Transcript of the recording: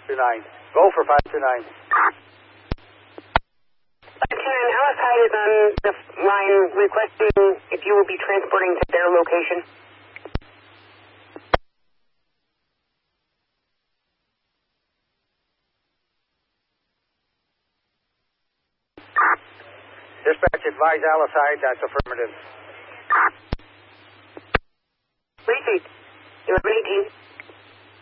529. Go for 529. 529, Alice Hyde is on the line requesting if you will be transporting to their location. Dispatch, advise Alice Hyde, that's affirmative. Repeat. 1118.